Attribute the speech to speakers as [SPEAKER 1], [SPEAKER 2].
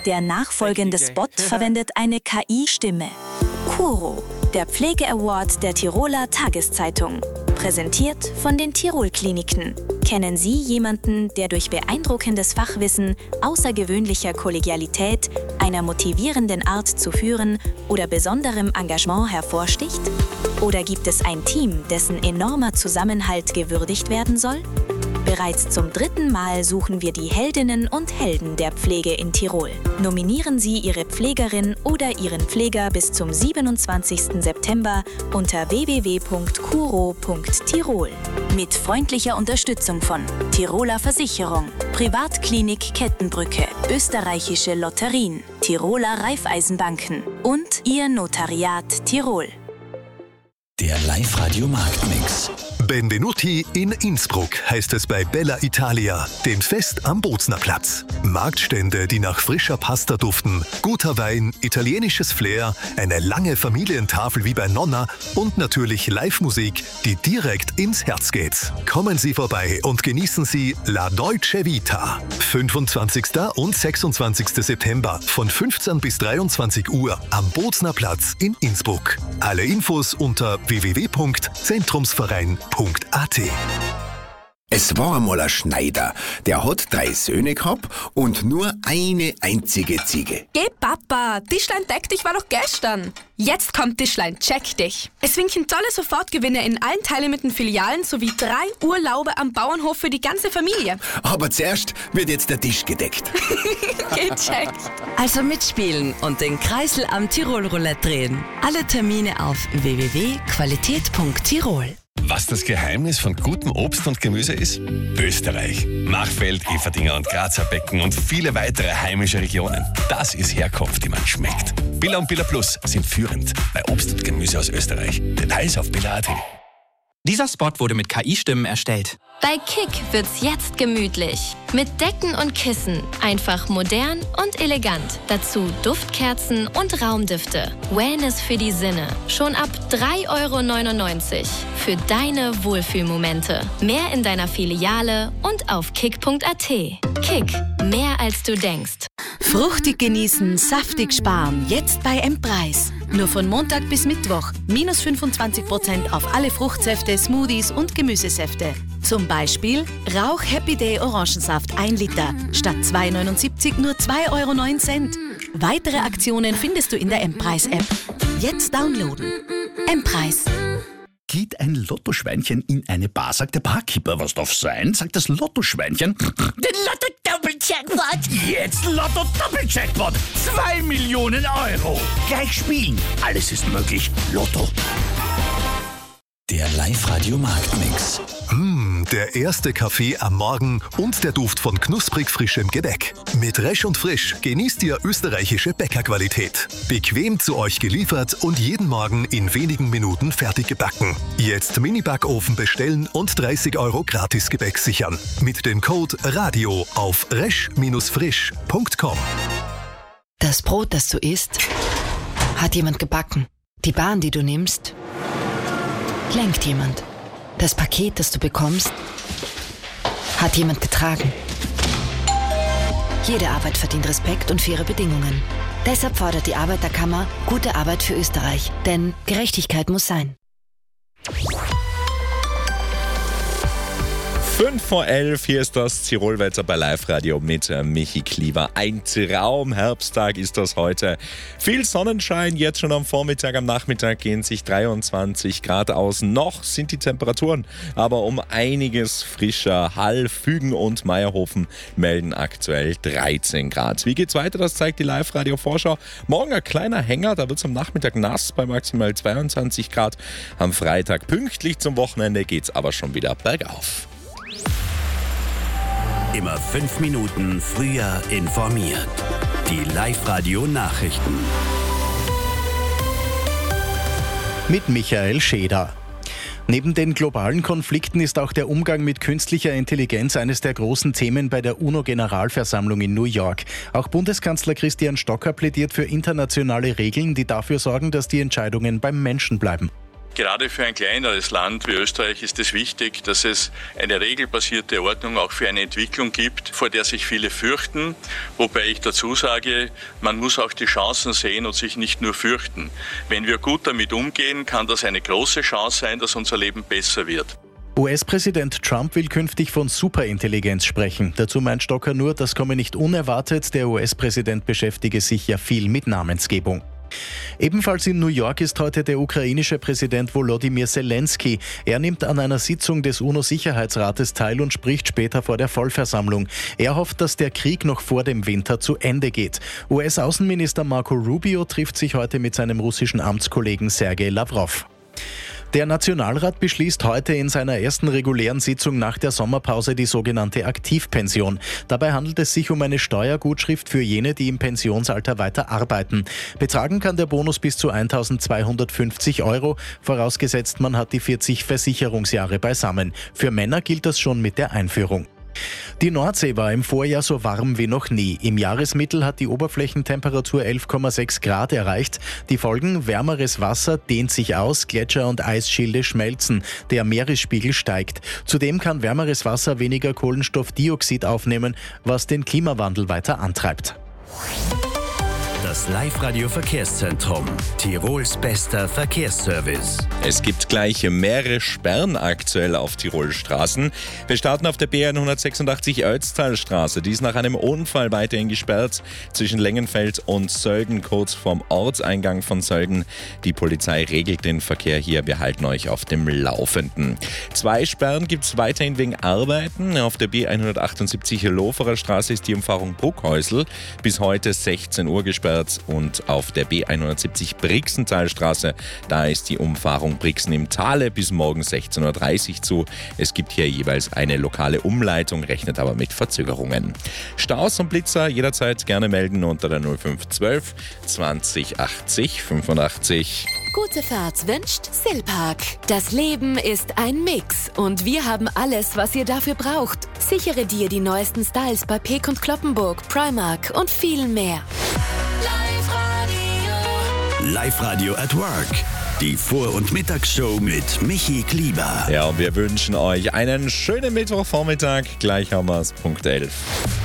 [SPEAKER 1] Der nachfolgende Spot verwendet eine KI-Stimme. Kuro, der Pflege-Award der Tiroler Tageszeitung. Präsentiert von den Tirol-Kliniken. Kennen Sie jemanden, der durch beeindruckendes Fachwissen, außergewöhnlicher Kollegialität, einer motivierenden Art zu führen oder besonderem Engagement hervorsticht? Oder gibt es ein Team, dessen enormer Zusammenhalt gewürdigt werden soll? Bereits zum 3. Mal suchen wir die Heldinnen und Helden der Pflege in Tirol. Nominieren Sie Ihre Pflegerin oder Ihren Pfleger bis zum 27. September unter www.kuro.tirol. Mit freundlicher Unterstützung von Tiroler Versicherung, Privatklinik Kettenbrücke, Österreichische Lotterien, Tiroler Raiffeisenbanken und Ihr Notariat Tirol.
[SPEAKER 2] Der Live-Radio-Marktmix.
[SPEAKER 3] Benvenuti in Innsbruck heißt es bei Bella Italia, dem Fest am Bozner Platz. Marktstände, die nach frischer Pasta duften, guter Wein, italienisches Flair, eine lange Familientafel wie bei Nonna und natürlich Live-Musik, die direkt ins Herz geht. Kommen Sie vorbei und genießen Sie La Dolce Vita. 25. und 26. September von 15 bis 23 Uhr am Bozner Platz in Innsbruck. Alle Infos unter www.zentrumsverein.at.
[SPEAKER 2] Es war einmal ein Schneider, der hat 3 Söhne gehabt und nur eine einzige Ziege.
[SPEAKER 4] Geh Papa, Tischlein Deck dich war doch gestern. Jetzt kommt Tischlein Check dich. Es winken tolle Sofortgewinne in allen Teilmitten Filialen sowie 3 Urlaube am Bauernhof für die ganze Familie.
[SPEAKER 2] Aber zuerst wird jetzt der Tisch gedeckt.
[SPEAKER 4] Gecheckt.
[SPEAKER 5] Also mitspielen und den Kreisel am Tirol-Roulette drehen. Alle Termine auf www.qualität.tirol.
[SPEAKER 6] Was das Geheimnis von gutem Obst und Gemüse ist? Österreich. Machfeld, Everdinger und Grazer Becken und viele weitere heimische Regionen. Das ist Herkunft, die man schmeckt. Billa und Billa Plus sind führend bei Obst und Gemüse aus Österreich. Details auf billa.at.
[SPEAKER 7] Dieser Spot wurde mit KI-Stimmen erstellt.
[SPEAKER 8] Bei Kick wird's jetzt gemütlich. Mit Decken und Kissen. Einfach modern und elegant. Dazu Duftkerzen und Raumdüfte. Wellness für die Sinne. Schon ab 3,99 € für deine Wohlfühlmomente. Mehr in deiner Filiale und auf kick.at. Kick. Mehr als du denkst.
[SPEAKER 1] Fruchtig genießen, saftig sparen. Jetzt bei M-Preis. Nur von Montag bis Mittwoch. Minus 25% auf alle Fruchtsäfte, Smoothies und Gemüsesäfte. Zum Beispiel Rauch Happy Day Orangensaft 1 Liter. Statt 2,79 nur 2,09 €. Weitere Aktionen findest du in der M-Preis-App. Jetzt downloaden. M-Preis.
[SPEAKER 9] Geht ein Lottoschweinchen in eine Bar, sagt der Barkeeper, was darf sein? Sagt das Lottoschweinchen, den Lotto-Doppel-Jackpot! Jetzt Lotto-Doppel-Jackpot! 2 Millionen €! Gleich spielen! Alles ist möglich. Lotto.
[SPEAKER 2] Der Live-Radio-Marktmix.
[SPEAKER 3] Der erste Kaffee am Morgen und der Duft von knusprig frischem Gebäck. Mit Resch und Frisch genießt ihr österreichische Bäckerqualität. Bequem zu euch geliefert und jeden Morgen in wenigen Minuten fertig gebacken. Jetzt Mini-Backofen bestellen und 30 € Gratis-Gebäck sichern. Mit dem Code RADIO auf resch-frisch.com.
[SPEAKER 5] Das Brot, das du isst, hat jemand gebacken. Die Bahn, die du nimmst, lenkt jemand. Das Paket, das du bekommst, hat jemand getragen. Jede Arbeit verdient Respekt und faire Bedingungen. Deshalb fordert die Arbeiterkammer gute Arbeit für Österreich. Denn Gerechtigkeit muss sein.
[SPEAKER 10] 11:05, hier ist das Tirolwetter bei Live-Radio mit Michi Kliewer. Ein Traumherbsttag ist das heute. Viel Sonnenschein, jetzt schon am Vormittag, am Nachmittag gehen sich 23 Grad aus. Noch sind die Temperaturen aber um einiges frischer. Hall, Fügen und Meierhofen melden aktuell 13 Grad. Wie geht's weiter? Das zeigt die Live-Radio-Vorschau. Morgen ein kleiner Hänger, da wird's am Nachmittag nass bei maximal 22 Grad. Am Freitag pünktlich zum Wochenende geht's aber schon wieder bergauf.
[SPEAKER 9] Immer 5 Minuten früher informiert. Die Live-Radio-Nachrichten. Mit Michael Scheder. Neben den globalen Konflikten ist auch der Umgang mit künstlicher Intelligenz eines der großen Themen bei der UNO-Generalversammlung in New York. Auch Bundeskanzler Christian Stocker plädiert für internationale Regeln, die dafür sorgen, dass die Entscheidungen beim Menschen bleiben.
[SPEAKER 11] Gerade für ein kleineres Land wie Österreich ist es wichtig, dass es eine regelbasierte Ordnung auch für eine Entwicklung gibt, vor der sich viele fürchten. Wobei ich dazu sage, man muss auch die Chancen sehen und sich nicht nur fürchten. Wenn wir gut damit umgehen, kann das eine große Chance sein, dass unser Leben besser wird.
[SPEAKER 12] US-Präsident Trump will künftig von Superintelligenz sprechen. Dazu meint Stocker nur, das komme nicht unerwartet. Der US-Präsident beschäftige sich ja viel mit Namensgebung. Ebenfalls in New York ist heute der ukrainische Präsident Volodymyr Zelensky. Er nimmt an einer Sitzung des UNO-Sicherheitsrates teil und spricht später vor der Vollversammlung. Er hofft, dass der Krieg noch vor dem Winter zu Ende geht. US-Außenminister Marco Rubio trifft sich heute mit seinem russischen Amtskollegen Sergei Lavrov. Der Nationalrat beschließt heute in seiner ersten regulären Sitzung nach der Sommerpause die sogenannte Aktivpension. Dabei handelt es sich um eine Steuergutschrift für jene, die im Pensionsalter weiter arbeiten. Betragen kann der Bonus bis zu 1.250 €, vorausgesetzt man hat die 40 Versicherungsjahre beisammen. Für Männer gilt das schon mit der Einführung. Die Nordsee war im Vorjahr so warm wie noch nie. Im Jahresmittel hat die Oberflächentemperatur 11,6 Grad erreicht. Die Folgen: wärmeres Wasser dehnt sich aus, Gletscher und Eisschilde schmelzen, der Meeresspiegel steigt. Zudem kann wärmeres Wasser weniger Kohlenstoffdioxid aufnehmen, was den Klimawandel weiter antreibt.
[SPEAKER 13] Das Live-Radio-Verkehrszentrum. Tirols bester Verkehrsservice.
[SPEAKER 10] Es gibt gleich mehrere Sperren aktuell auf Tirols Straßen. Wir starten auf der B186 Ötztalstraße. Die ist nach einem Unfall weiterhin gesperrt zwischen Lengenfeld und Sölden, kurz vorm Ortseingang von Sölden. Die Polizei regelt den Verkehr hier. Wir halten euch auf dem Laufenden. 2 Sperren gibt es weiterhin wegen Arbeiten. Auf der B178 Loferer Straße ist die Umfahrung Bruckhäusl bis heute 16 Uhr gesperrt. Und auf der B170 Brixenthalstraße, da ist die Umfahrung Brixen im Tale bis morgen 16.30 Uhr zu. Es gibt hier jeweils eine lokale Umleitung, rechnet aber mit Verzögerungen. Staus und Blitzer jederzeit gerne melden unter der 0512 20 80 85.
[SPEAKER 14] Gute Fahrt wünscht Silpark. Das Leben ist ein Mix und wir haben alles, was ihr dafür braucht. Sichere dir die neuesten Styles bei Peek & Cloppenburg, Primark und viel mehr.
[SPEAKER 13] Live-Radio at Work. Die Vor- und Mittagsshow mit Michi Klieber.
[SPEAKER 10] Ja, und wir wünschen euch einen schönen Mittwochvormittag. Gleich haben wir es, Punkt 11.